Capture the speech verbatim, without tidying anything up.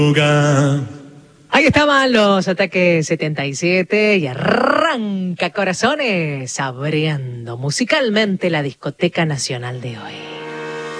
Ahí estaban los Ataques setenta y siete y arranca corazones abriendo musicalmente la discoteca nacional de hoy.